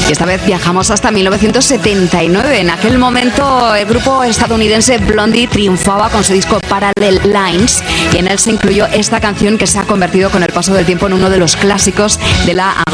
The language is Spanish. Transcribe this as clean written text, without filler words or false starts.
Y esta vez viajamos hasta 1979. En aquel momento el grupo estadounidense Blondie triunfaba con su disco Parallel Lines y en él se incluyó esta canción que se ha convertido con el paso del tiempo en uno de los clásicos de la